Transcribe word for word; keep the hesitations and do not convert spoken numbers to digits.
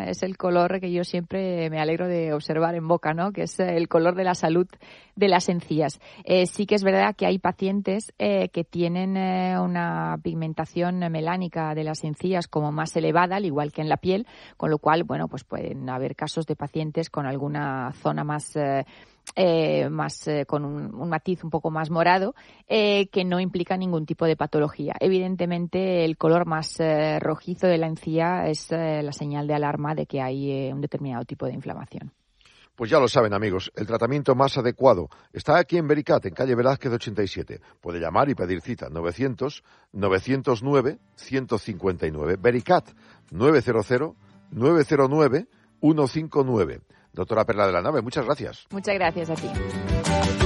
esa es el color que yo siempre me alegro de observar en boca, ¿no? Que es el color de la salud de las encías. Eh, sí que es verdad que hay pacientes eh, que tienen eh, una pigmentación melánica de las encías como más elevada, al igual que en la piel, con lo cual, bueno, pues pueden haber casos de pacientes con alguna zona más eh, Eh, más eh, con un, un matiz un poco más morado, eh, que no implica ningún tipo de patología. Evidentemente, el color más eh, rojizo de la encía es eh, la señal de alarma de que hay eh, un determinado tipo de inflamación. Pues ya lo saben, amigos, el tratamiento más adecuado está aquí en Vericat, en calle Velázquez ochenta y siete. Puede llamar y pedir cita, novecientos, novecientos nueve, ciento cincuenta y nueve. Vericat, nueve cero cero, nueve cero nueve, uno cinco nueve. Doctora Perla de la Nave, muchas gracias. Muchas gracias a ti.